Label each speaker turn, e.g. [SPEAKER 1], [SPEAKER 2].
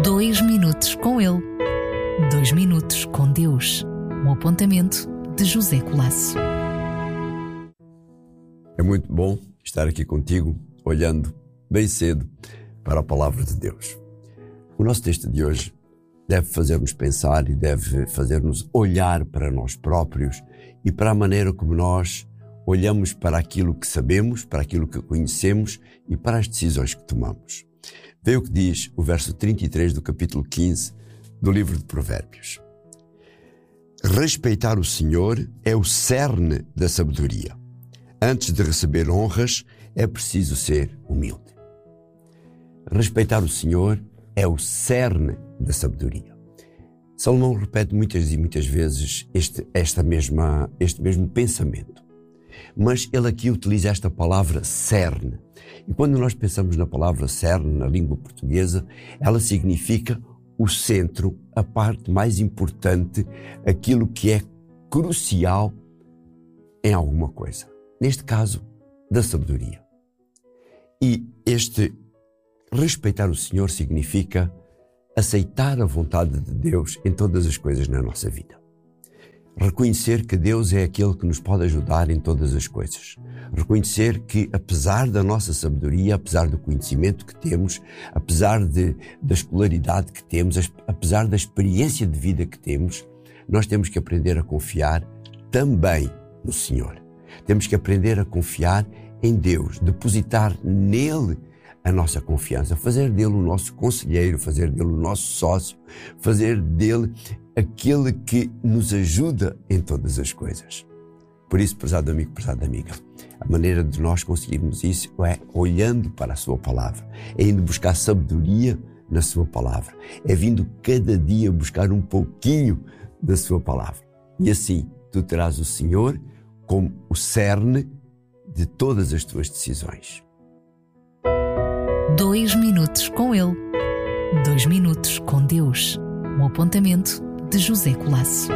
[SPEAKER 1] 2 minutos com ele. 2 minutos com Deus. Um apontamento de José Colasso.
[SPEAKER 2] É muito bom estar aqui contigo, olhando bem cedo para a palavra de Deus. O nosso texto de hoje deve fazer-nos pensar e deve fazer-nos olhar para nós próprios e para a maneira como nós olhamos para aquilo que sabemos, para aquilo que conhecemos e para as decisões que tomamos. Vê o que diz o verso 33 do capítulo 15 do livro de Provérbios. Respeitar o Senhor é o cerne da sabedoria. Antes de receber honras, é preciso ser humilde. Respeitar o Senhor é o cerne da sabedoria. Salomão repete muitas e muitas vezes este mesmo pensamento. Mas ele aqui utiliza esta palavra cerne. E quando nós pensamos na palavra cerne, na língua portuguesa, ela significa o centro, a parte mais importante, aquilo que é crucial em alguma coisa. Neste caso, da sabedoria. E este respeitar o Senhor significa aceitar a vontade de Deus em todas as coisas na nossa vida. Reconhecer que Deus é aquele que nos pode ajudar em todas as coisas. Reconhecer que, apesar da nossa sabedoria, apesar do conhecimento que temos, apesar da escolaridade que temos, apesar da experiência de vida que temos, nós temos que aprender a confiar também no Senhor. Temos que aprender a confiar em Deus, depositar nele a nossa confiança, fazer dele o nosso conselheiro, fazer dele o nosso sócio, fazer dele aquele que nos ajuda em todas as coisas. Por isso, prezado amigo, prezada amiga, a maneira de nós conseguirmos isso é olhando para a sua palavra, é indo buscar sabedoria na sua palavra, é vindo cada dia buscar um pouquinho da sua palavra. E assim, tu terás o Senhor como o cerne de todas as tuas decisões.
[SPEAKER 1] 2 minutos com ele. 2 minutos com Deus. Um apontamento de José Colasso.